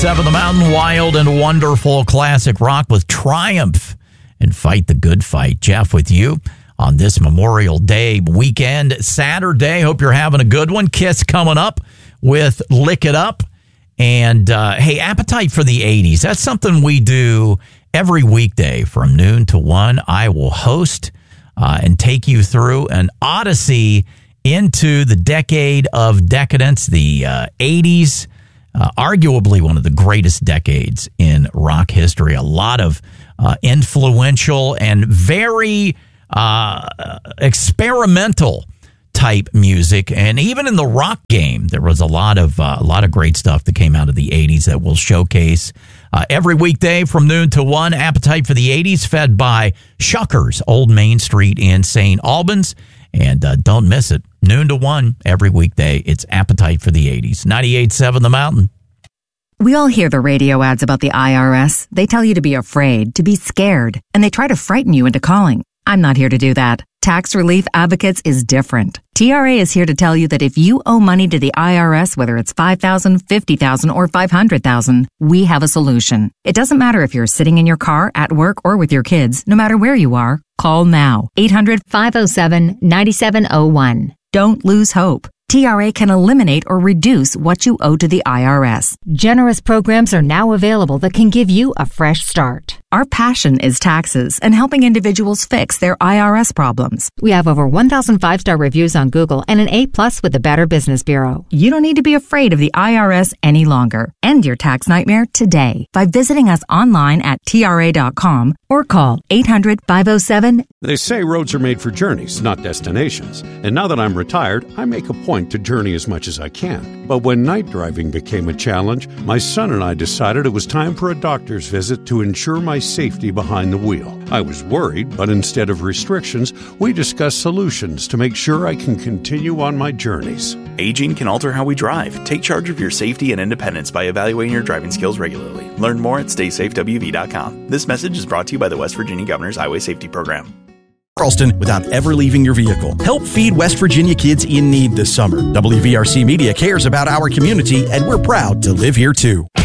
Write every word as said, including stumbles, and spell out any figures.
Seven the Mountain, wild and wonderful classic rock with Triumph and Fight the Good Fight. Jeff with you on this Memorial Day weekend, Saturday. Hope you're having a good one. Kiss coming up with Lick It Up. And, uh, hey, Appetite for the eighties. That's something we do every weekday from noon to one. I will host uh, and take you through an odyssey into the decade of decadence, the uh, eighties. Uh, arguably one of the greatest decades in rock history. A lot of uh, influential and very uh, experimental type music, and even in the rock game, there was a lot of uh, a lot of great stuff that came out of the eighties that we'll showcase uh, every weekday from noon to one. Appetite for the eighties, fed by Shuckers, Old Main Street in Saint Albans. And uh, don't miss it. Noon to one every weekday. It's Appetite for the eighties. ninety-eight point seven The Mountain. We all hear the radio ads about the I R S. They tell you to be afraid, to be scared, and they try to frighten you into calling. I'm not here to do that. Tax Relief Advocates is different. T R A is here to tell you that if you owe money to the I R S, whether it's five thousand dollars, fifty thousand dollars, or five hundred thousand dollars, we have a solution. It doesn't matter if you're sitting in your car, at work, or with your kids. No matter where you are, call now. eight hundred, five oh seven, nine seven oh one. Don't lose hope. T R A can eliminate or reduce what you owe to the I R S. Generous programs are now available that can give you a fresh start. Our passion is taxes and helping individuals fix their I R S problems. We have over one thousand five-star reviews on Google and an A plus with the Better Business Bureau. You don't need to be afraid of the I R S any longer. End your tax nightmare today by visiting us online at T R A dot com or call eight hundred, five oh seven. They say roads are made for journeys, not destinations. And now that I'm retired, I make a point to journey as much as I can. But when night driving became a challenge, my son and I decided it was time for a doctor's visit to ensure my safety behind the wheel. I was worried, but instead of restrictions, we discussed solutions to make sure I can continue on my journeys. Aging can alter how we drive. Take charge of your safety and independence by evaluating your driving skills regularly. Learn more at stay safe W V dot com. This message is brought to you by the West Virginia Governor's Highway Safety Program. Charleston without ever leaving your vehicle. Help feed West Virginia kids in need this summer. W V R C Media cares about our community, and we're proud to live here too.